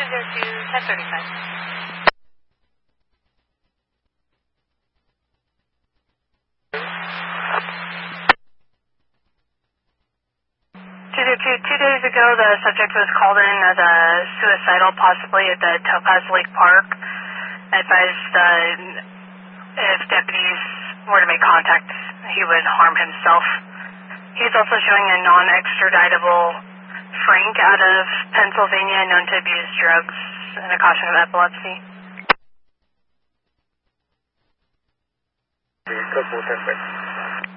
1035. 2 days ago, the subject was called in as a suicidal, possibly at the Topaz Lake Park. Advised if deputies were to make contact, he would harm himself. He's also showing a non-extraditable Frank out of Pennsylvania, known to abuse drugs and a caution of epilepsy. Code 410.